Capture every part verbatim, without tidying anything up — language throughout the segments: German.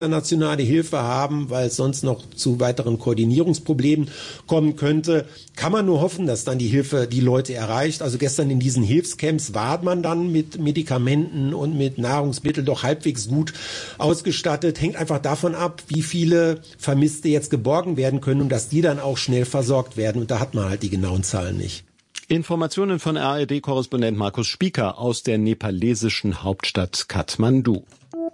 internationale Hilfe haben, weil es sonst noch zu weiteren Koordinierungsproblemen kommen könnte. Kann man nur hoffen, dass dann die Hilfe die Leute erreicht. Also gestern in diesen Hilfscamps war man dann mit Medikamenten und mit Nahrungsmitteln doch halbwegs gut ausgestattet. Hängt einfach davon ab, wie viele Vermisste jetzt geborgen werden können und dass die dann auch schnell versorgt werden. Und da hat man halt die genauen Zahlen nicht. Informationen von R R D-Korrespondent Markus Spieker aus der nepalesischen Hauptstadt Kathmandu.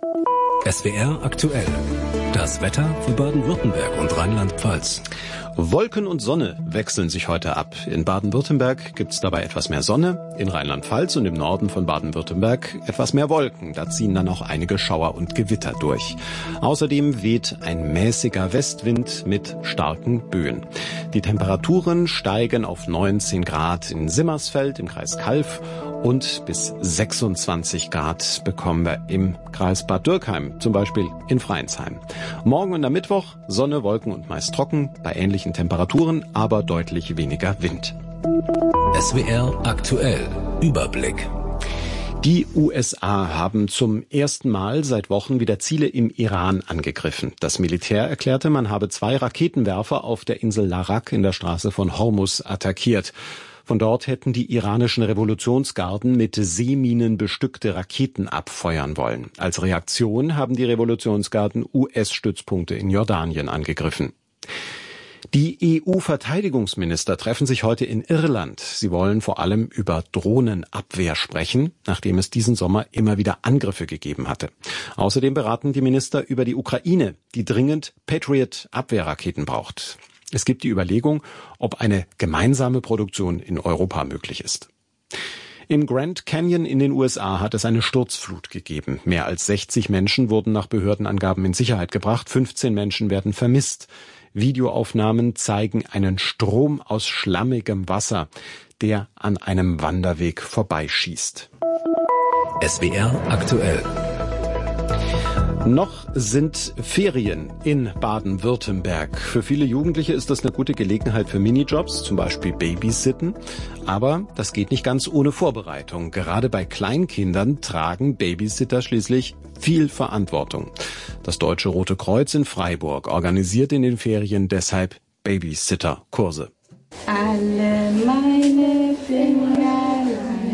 S W R aktuell. Das Wetter für Baden-Württemberg und Rheinland-Pfalz. Wolken und Sonne wechseln sich heute ab. In Baden-Württemberg gibt's dabei etwas mehr Sonne, in Rheinland-Pfalz und im Norden von Baden-Württemberg etwas mehr Wolken. Da ziehen dann auch einige Schauer und Gewitter durch. Außerdem weht ein mäßiger Westwind mit starken Böen. Die Temperaturen steigen auf neunzehn Grad in Simmersfeld im Kreis Calw und bis sechsundzwanzig Grad bekommen wir im Kreis Bad Dürkheim, zum Beispiel in Freinsheim. Morgen und am Mittwoch Sonne, Wolken und meist trocken, bei ähnlichen Temperaturen, aber deutlich weniger Wind. S W R aktuell. Überblick. Die U S A haben zum ersten Mal seit Wochen wieder Ziele im Iran angegriffen. Das Militär erklärte, man habe zwei Raketenwerfer auf der Insel Larak in der Straße von Hormuz attackiert. Von dort hätten die iranischen Revolutionsgarden mit Seeminen bestückte Raketen abfeuern wollen. Als Reaktion haben die Revolutionsgarden U S-Stützpunkte in Jordanien angegriffen. Die E U-Verteidigungsminister treffen sich heute in Irland. Sie wollen vor allem über Drohnenabwehr sprechen, nachdem es diesen Sommer immer wieder Angriffe gegeben hatte. Außerdem beraten die Minister über die Ukraine, die dringend Patriot-Abwehrraketen braucht. Es gibt die Überlegung, ob eine gemeinsame Produktion in Europa möglich ist. Im Grand Canyon in den U S A hat es eine Sturzflut gegeben. Mehr als sechzig Menschen wurden nach Behördenangaben in Sicherheit gebracht. fünfzehn Menschen werden vermisst. Videoaufnahmen zeigen einen Strom aus schlammigem Wasser, der an einem Wanderweg vorbeischießt. S W R aktuell. Noch sind Ferien in Baden-Württemberg. Für viele Jugendliche ist das eine gute Gelegenheit für Minijobs, zum Beispiel Babysitten. Aber das geht nicht ganz ohne Vorbereitung. Gerade bei Kleinkindern tragen Babysitter schließlich viel Verantwortung. Das Deutsche Rote Kreuz in Freiburg organisiert in den Ferien deshalb Babysitter-Kurse. Alle meine Finger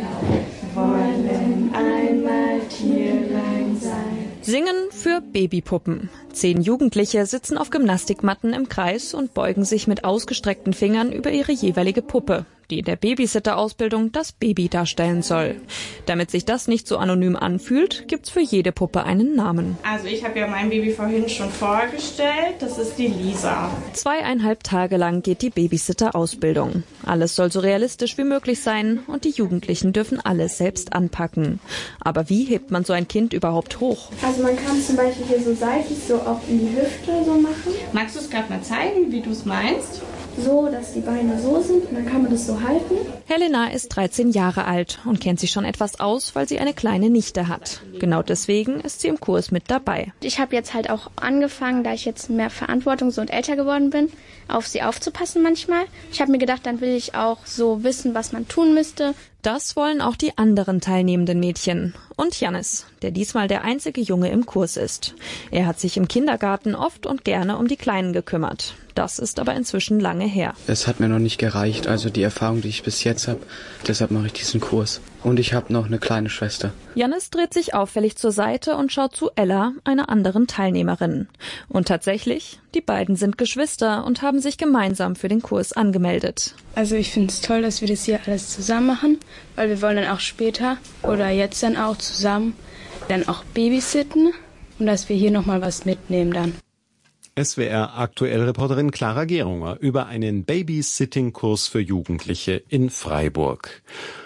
wollen einmal Tierlein sein. Singen für Babypuppen. Zehn Jugendliche sitzen auf Gymnastikmatten im Kreis und beugen sich mit ausgestreckten Fingern über ihre jeweilige Puppe, die in der Babysitter-Ausbildung das Baby darstellen soll. Damit sich das nicht so anonym anfühlt, gibt's für jede Puppe einen Namen. Also ich habe ja mein Baby vorhin schon vorgestellt, das ist die Lisa. Zweieinhalb Tage lang geht die Babysitter-Ausbildung. Alles soll so realistisch wie möglich sein und die Jugendlichen dürfen alles selbst anpacken. Aber wie hebt man so ein Kind überhaupt hoch? Also man kann zum Beispiel hier so seitlich so auch in die Hüfte so machen. Magst du es gerade mal zeigen, wie du es meinst? So, dass die Beine so sind und dann kann man das so halten. Helena ist dreizehn Jahre alt und kennt sich schon etwas aus, weil sie eine kleine Nichte hat. Genau deswegen ist sie im Kurs mit dabei. Ich habe jetzt halt auch angefangen, da ich jetzt mehr Verantwortung so und älter geworden bin, auf sie aufzupassen manchmal. Ich habe mir gedacht, dann will ich auch so wissen, was man tun müsste. Das wollen auch die anderen teilnehmenden Mädchen. Und Jannis, der diesmal der einzige Junge im Kurs ist. Er hat sich im Kindergarten oft und gerne um die Kleinen gekümmert. Das ist aber inzwischen lange her. Es hat mir noch nicht gereicht, also die Erfahrung, die ich bis jetzt habe. Deshalb mache ich diesen Kurs. Und ich habe noch eine kleine Schwester. Jannis dreht sich auffällig zur Seite und schaut zu Ella, einer anderen Teilnehmerin. Und tatsächlich, die beiden sind Geschwister und haben sich gemeinsam für den Kurs angemeldet. Also ich finde es toll, dass wir das hier alles zusammen machen, weil wir wollen dann auch später oder jetzt dann auch zusammen dann auch babysitten und dass wir hier nochmal was mitnehmen dann. S W R aktuell Reporterin Clara Gerunger über einen Babysitting-Kurs für Jugendliche in Freiburg.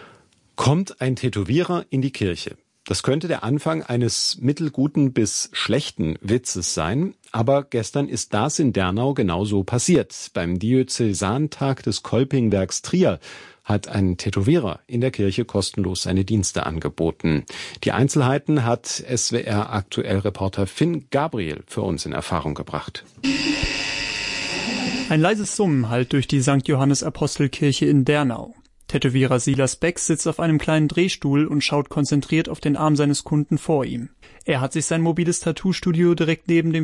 Kommt ein Tätowierer in die Kirche? Das könnte der Anfang eines mittelguten bis schlechten Witzes sein, aber gestern ist das in Dernau genauso passiert. Beim Diözesantag des Kolpingwerks Trier hat ein Tätowierer in der Kirche kostenlos seine Dienste angeboten. Die Einzelheiten hat S W R aktuell Reporter Finn Gabriel für uns in Erfahrung gebracht. Ein leises Summen hallt durch die Sankt Johannes Apostelkirche in Dernau. Tätowierer Silas Beck sitzt auf einem kleinen Drehstuhl und schaut konzentriert auf den Arm seines Kunden vor ihm. Er hat sich sein mobiles Tattoo-Studio direkt neben dem